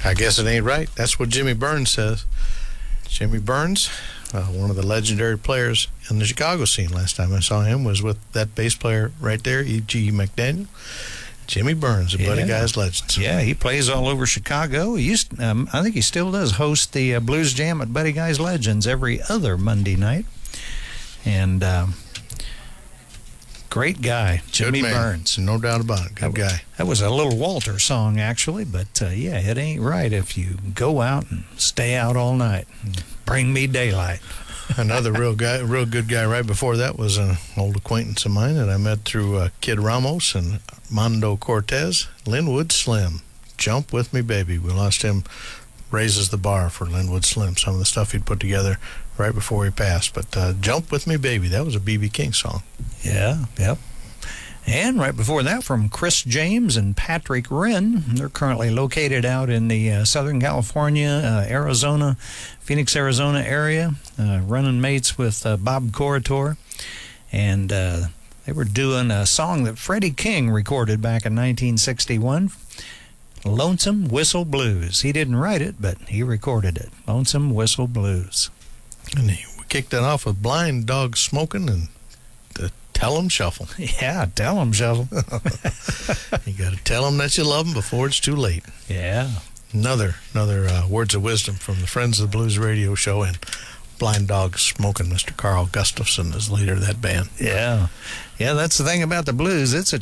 I guess it ain't right. That's what Jimmy Burns says. Jimmy Burns, one of the legendary players in the Chicago scene. Last time I saw him was with that bass player right there, E.G. McDaniel. Jimmy Burns, a Buddy Guys legend. Yeah, he plays all over Chicago. He used, I think he still does host the Blues Jam at Buddy Guys Legends every other Monday night. And great guy, Jimmy Burns. No doubt about it. Good guy. That was a little Walter song, actually. But, yeah, it ain't right if you go out and stay out all night. Bring me daylight. Another real good guy right before that was an old acquaintance of mine that I met through Kid Ramos and Mondo Cortez, Linwood Slim. Jump With Me Baby. We lost him. Raises the bar for Linwood Slim, some of the stuff he'd put together right before he passed. But Jump With Me Baby, that was a B.B. King song. Yeah, yep. And right before that, from Chris James and Patrick Wren. They're currently located out in the Southern California, Arizona, Phoenix, Arizona area, running mates with Bob Corritore. And they were doing a song that Freddie King recorded back in 1961, Lonesome Whistle Blues. He didn't write it, but he recorded it, Lonesome Whistle Blues. And we kicked it off with Blind Dog Smoking and the Tell 'em Shuffle. Yeah, Tell 'em Shuffle. You got to tell them that you love them before it's too late. Yeah. Another words of wisdom from the Friends of the Blues radio show, and Blind Dog Smoking. Mr. Carl Gustafson is leader of that band. Yeah. Yeah, that's the thing about the blues. It's a